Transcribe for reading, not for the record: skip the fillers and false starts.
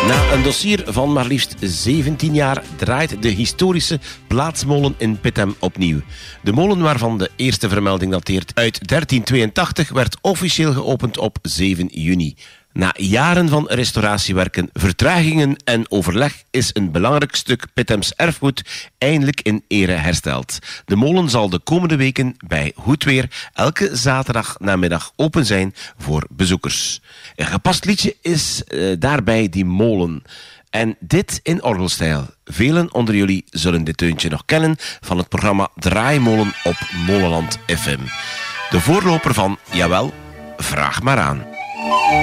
Na een dossier van maar liefst 17 jaar draait de historische plaatsmolen in Pittem opnieuw. De molen, waarvan de eerste vermelding dateert uit 1382, werd officieel geopend op 7 juni. Na jaren van restauratiewerken, vertragingen en overleg is een belangrijk stuk Pittems erfgoed eindelijk in ere hersteld. De molen zal de komende weken bij goed weer elke zaterdag namiddag open zijn voor bezoekers. Een gepast liedje is daarbij die molen. En dit in orgelstijl. Velen onder jullie zullen dit deuntje nog kennen van het programma Draaimolen op Molenland FM. De voorloper van, jawel, vraag maar aan.